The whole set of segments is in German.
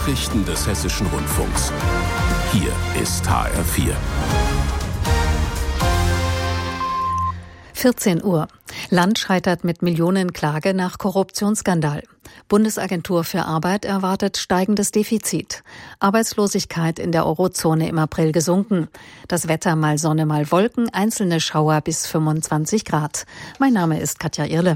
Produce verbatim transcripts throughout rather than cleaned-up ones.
Nachrichten des Hessischen Rundfunks. Hier ist H R vier. vierzehn Uhr. Land scheitert mit Millionenklage nach Korruptionsskandal. Bundesagentur für Arbeit erwartet steigendes Defizit. Arbeitslosigkeit in der Eurozone im April gesunken. Das Wetter mal Sonne, mal Wolken, einzelne Schauer bis fünfundzwanzig Grad. Mein Name ist Katja Irle.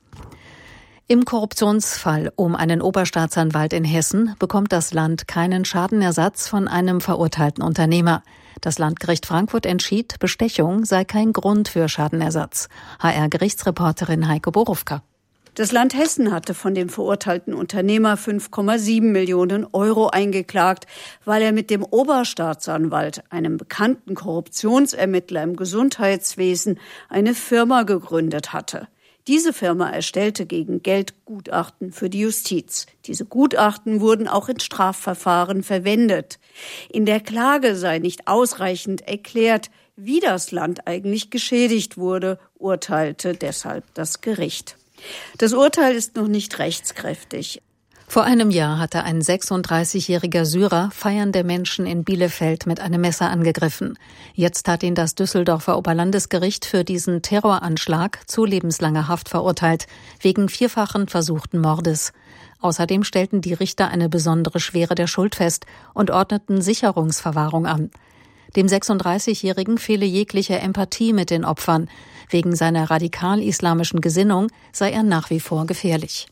Im Korruptionsfall um einen Oberstaatsanwalt in Hessen bekommt das Land keinen Schadenersatz von einem verurteilten Unternehmer. Das Landgericht Frankfurt entschied, Bestechung sei kein Grund für Schadenersatz. H R-Gerichtsreporterin Heike Borufka. Das Land Hessen hatte von dem verurteilten Unternehmer fünf Komma sieben Millionen Euro eingeklagt, weil er mit dem Oberstaatsanwalt, einem bekannten Korruptionsermittler im Gesundheitswesen, eine Firma gegründet hatte. Diese Firma erstellte gegen Geld Gutachten für die Justiz. Diese Gutachten wurden auch in Strafverfahren verwendet. In der Klage sei nicht ausreichend erklärt, wie das Land eigentlich geschädigt wurde, urteilte deshalb das Gericht. Das Urteil ist noch nicht rechtskräftig. Vor einem Jahr hatte ein sechsunddreißigjähriger Syrer feiernde Menschen in Bielefeld mit einem Messer angegriffen. Jetzt hat ihn das Düsseldorfer Oberlandesgericht für diesen Terroranschlag zu lebenslanger Haft verurteilt, wegen vierfachen versuchten Mordes. Außerdem stellten die Richter eine besondere Schwere der Schuld fest und ordneten Sicherungsverwahrung an. Dem sechsunddreißigjährigen fehle jegliche Empathie mit den Opfern. Wegen seiner radikal-islamischen Gesinnung sei er nach wie vor gefährlich.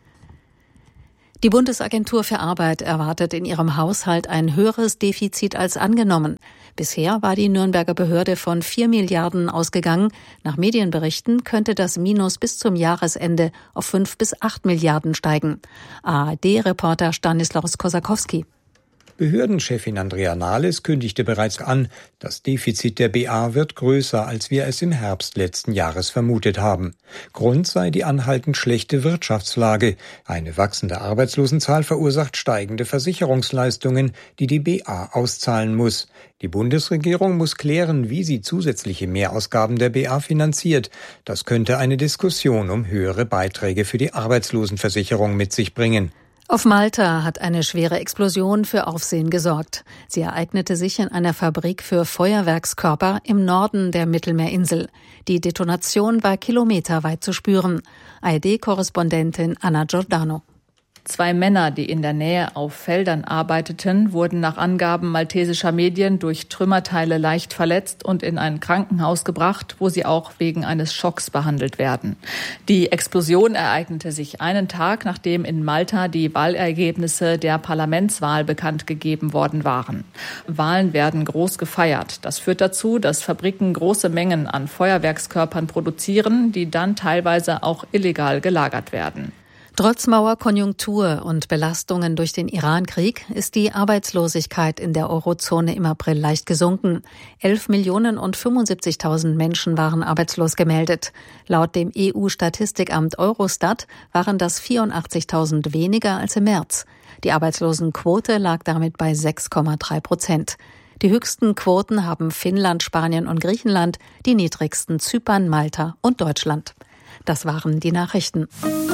Die Bundesagentur für Arbeit erwartet in ihrem Haushalt ein höheres Defizit als angenommen. Bisher war die Nürnberger Behörde von vier Milliarden ausgegangen. Nach Medienberichten könnte das Minus bis zum Jahresende auf fünf bis acht Milliarden steigen. A R D-Reporter Stanislaus Kosakowski. Behördenchefin Andrea Nahles kündigte bereits an, das Defizit der B A wird größer, als wir es im Herbst letzten Jahres vermutet haben. Grund sei die anhaltend schlechte Wirtschaftslage. Eine wachsende Arbeitslosenzahl verursacht steigende Versicherungsleistungen, die die B A auszahlen muss. Die Bundesregierung muss klären, wie sie zusätzliche Mehrausgaben der B A finanziert. Das könnte eine Diskussion um höhere Beiträge für die Arbeitslosenversicherung mit sich bringen. Auf Malta hat eine schwere Explosion für Aufsehen gesorgt. Sie ereignete sich in einer Fabrik für Feuerwerkskörper im Norden der Mittelmeerinsel. Die Detonation war kilometerweit zu spüren. A R D-Korrespondentin Anna Giordano. Zwei Männer, die in der Nähe auf Feldern arbeiteten, wurden nach Angaben maltesischer Medien durch Trümmerteile leicht verletzt und in ein Krankenhaus gebracht, wo sie auch wegen eines Schocks behandelt werden. Die Explosion ereignete sich einen Tag, nachdem in Malta die Wahlergebnisse der Parlamentswahl bekannt gegeben worden waren. Wahlen werden groß gefeiert. Das führt dazu, dass Fabriken große Mengen an Feuerwerkskörpern produzieren, die dann teilweise auch illegal gelagert werden. Trotz Mauerkonjunktur und Belastungen durch den Iran-Krieg ist die Arbeitslosigkeit in der Eurozone im April leicht gesunken. elf Millionen und fünfundsiebzigtausend Menschen waren arbeitslos gemeldet. Laut dem E U-Statistikamt Eurostat waren das vierundachtzigtausend weniger als im März. Die Arbeitslosenquote lag damit bei sechs Komma drei Prozent. Die höchsten Quoten haben Finnland, Spanien und Griechenland, die niedrigsten Zypern, Malta und Deutschland. Das waren die Nachrichten.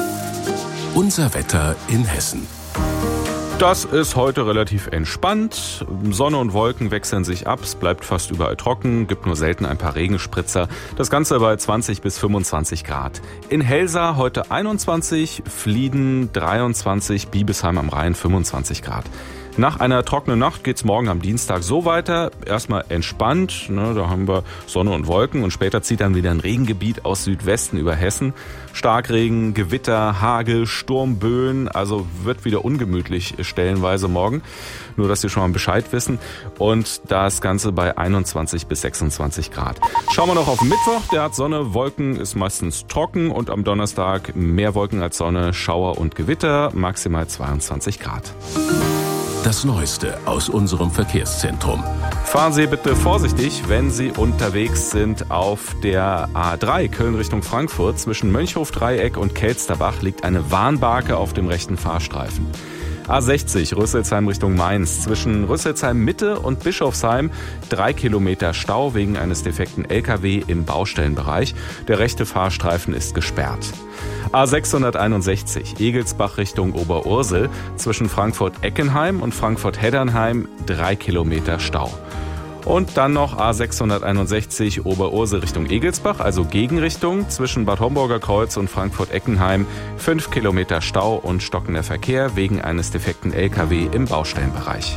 Unser Wetter in Hessen. Das ist heute relativ entspannt. Sonne und Wolken wechseln sich ab. Es bleibt fast überall trocken, gibt nur selten ein paar Regenspritzer. Das Ganze bei zwanzig bis fünfundzwanzig Grad. In Helsa heute einundzwanzig, Flieden dreiundzwanzig, Biebesheim am Rhein fünfundzwanzig Grad. Nach einer trockenen Nacht geht's morgen am Dienstag so weiter. Erstmal entspannt, ne, da haben wir Sonne und Wolken und später zieht dann wieder ein Regengebiet aus Südwesten über Hessen. Starkregen, Gewitter, Hagel, Sturmböen, also wird wieder ungemütlich stellenweise morgen. Nur, dass Sie schon mal Bescheid wissen. Und das Ganze bei einundzwanzig bis sechsundzwanzig Grad. Schauen wir noch auf den Mittwoch. Der hat Sonne, Wolken, ist meistens trocken. Und am Donnerstag mehr Wolken als Sonne, Schauer und Gewitter, maximal zweiundzwanzig Grad. Das Neueste aus unserem Verkehrszentrum. Fahren Sie bitte vorsichtig, wenn Sie unterwegs sind auf der A drei Köln Richtung Frankfurt. Zwischen Mönchhof-Dreieck und Kelsterbach liegt eine Warnbarke auf dem rechten Fahrstreifen. A sechzig Rüsselsheim Richtung Mainz. Zwischen Rüsselsheim Mitte und Bischofsheim drei Kilometer Stau wegen eines defekten L K W im Baustellenbereich. Der rechte Fahrstreifen ist gesperrt. A sechshunderteinundsechzig Egelsbach Richtung Oberursel. Zwischen Frankfurt-Eckenheim und Frankfurt-Heddernheim drei Kilometer Stau. Und dann noch A sechshunderteinundsechzig Oberursel Richtung Egelsbach, also Gegenrichtung, zwischen Bad Homburger Kreuz und Frankfurt-Eckenheim fünf Kilometer Stau und stockender Verkehr wegen eines defekten L K W im Baustellenbereich.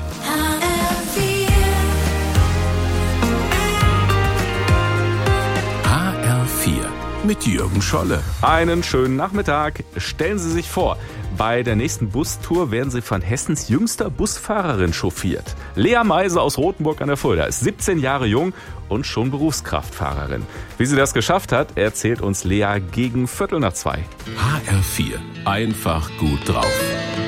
H R vier mit Jürgen Scholle. Einen schönen Nachmittag. Stellen Sie sich vor, bei der nächsten Bustour werden Sie von Hessens jüngster Busfahrerin chauffiert. Lea Meise aus Rothenburg an der Fulda ist siebzehn Jahre jung und schon Berufskraftfahrerin. Wie sie das geschafft hat, erzählt uns Lea gegen Viertel nach zwei. H R vier. Einfach gut drauf.